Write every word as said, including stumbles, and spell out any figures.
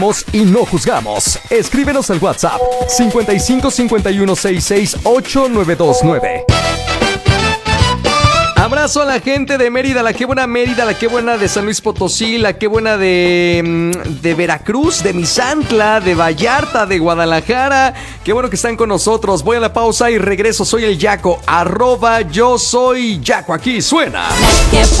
y no juzgamos. Escríbenos al WhatsApp cincuenta y cinco cincuenta y uno sesenta y seis ocho nueve dos nueve. Abrazo a la gente de Mérida, la que buena Mérida, la que buena de San Luis Potosí, la que buena de, de Veracruz, de Misantla, de Vallarta, de Guadalajara. Qué bueno que están con nosotros. Voy a la pausa y regreso. Soy el Yaco, arroba yo soy Yaco. Aquí suena.